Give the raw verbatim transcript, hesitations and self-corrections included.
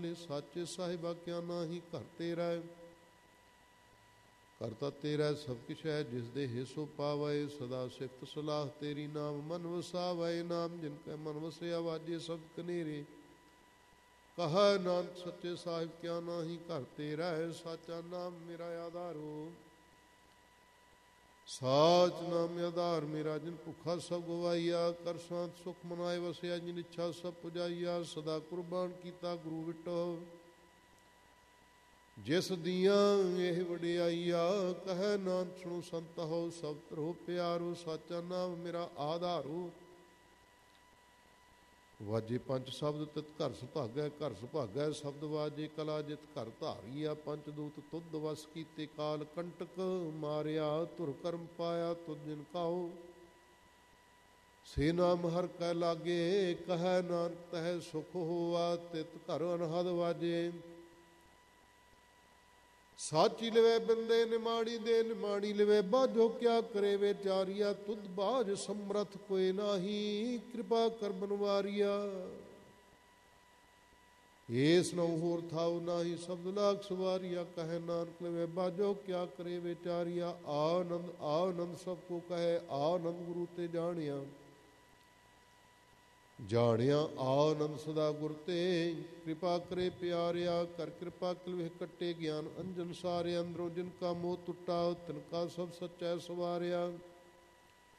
ਸਾਚੇ ਸਾਹਿਬਾ ਕਿਆ ਨਾਹੀ ਘਰ ਤੇਰਾ ਕਰਤਾ ਤੇਰਾ ਸਭ ਕਿਛ ਹੈ। ਜਿਸ ਦੇ ਹਿਸੋ ਪਾਵੈ ਸਦਾ ਸਿਫਤ ਸਲਾਹ ਤੇਰੀ। ਨਾਮ ਮਨ ਵਸਾਵੈ ਨਾਮ ਜਿਨ ਕੈ ਮਨ ਵਸਿਆ ਵਾਜੇ ਸਭ ਕਨੇਰੇ। ਕਹੈ ਨਾਨਕ ਸੱਚੇ ਸਾਹਿਬ ਕਿਆ ਨਾਹੀ ਘਰ ਤੇਰਾ ਸਾਚਾ ਨਾਮ ਮੇਰਾ ਆਧਾਰੋ। ਸਾਚ ਨਾਮ ਆਧਾਰ ਮੇਰਾ ਜਿਨ ਭੁੱਖਾ ਸਭ ਗਵਾਈਆ। ਕਰ ਸ਼ਾਂਤ ਸੁਖ ਮਨਾਏ ਵਸਿਆ ਜਿਨ ਇੱਛਾ ਸਭ ਪੁਜਾਈਆ। ਸਦਾ ਕੁਰਬਾਨ ਕੀਤਾ ਗੁਰੂ ਵਿਟੋ ਜਿਸ ਦੀਆਂ ਇਹ ਵਡਿਆਈਆ। ਕਹੈ ਨਾਨਕ ਸੁਣੋ ਸੰਤ ਹੋ ਸਭ ਤਰੋ ਪਿਆਰੋ। ਸਾਚਾ ਨਾਮ ਮੇਰਾ ਆਧਾਰੋ। ਵਾਜੇ ਪੰਜ ਸ਼ਬਦ ਤਿਤ ਘਰ ਸੁਭਾਗੈ ਘਰ ਸੁਭਾਗੈ ਸ਼ਬਦ ਵਾਜੇ ਕਲਾ ਜਿਤ ਘਰ ਧਾਰੀਆ। ਪੰਚ ਦੂਤ ਤੁਧ ਵਸ ਕੀਤੇ ਕਾਲ ਕੰਟਕ ਮਾਰਿਆ। ਧੁਰ ਕਰਮ ਪਾਇਆ ਤੁਧ ਜਿਨ ਕਾਓ ਸੇ ਨਾਮ ਹਰ ਕੈ ਲਾਗੇ। ਕਹੈ ਨਾਨਕ ਤਹਿ ਸੁਖ ਹੋਆ ਤਿਤ ਘਰ ਅਨਹਦ ਵਾਜੇ। ਸਾਚੀ ਲਵੇ ਬੰਦੇ ਨਿਮਾਣੀ ਦੇ ਨਿਮਾਣੀ ਲਵੇ ਬਾਝੋ ਕਿਆ ਕਰੇ ਵਿਚਾਰੀਆ। ਤੁਧ ਬਾਝ ਸਮਰਥ ਕੋਇ ਨਾਹੀ ਕਿਰਪਾ ਕਰ ਬਨਵਾਰੀਆ। ਏਸ ਨਉ ਹੋਰ ਥਾਉ ਨਾਹੀ ਸ਼ਬਦ ਲਾਖ ਸਵਾਰੀਆ। ਕਹੈ ਨਾਨਕ ਲਵੇ ਬਾਝੋ ਕਿਆ ਕਰੇ ਵਿਚਾਰੀਆ। ਆਨੰਦ ਆਨੰਦ ਸਭ ਕੋ ਕਹੈ ਆਨੰਦ ਗੁਰੂ ਤੇ ਜਾਣਿਆ। ਜਾਣਿਆ ਆਨੰਦ ਸਦਾ ਗੁਰ ਤੇ ਕਿਰਪਾ ਕਰੇ ਪਿਆਰਿਆ। ਕਰ ਕਿਰਪਾ ਕਲਵੇਹ ਕੱਟੇ ਗਿਆਨ ਅੰਜਨ ਸਾਰੇ। ਅੰਦਰੋਂ ਜਿਨ ਕਾ ਮੋਹ ਟੁੱਟਾ ਤਿਨ ਕਾ ਸਭ ਸੱਚੈ ਸਵਾਰਿਆ।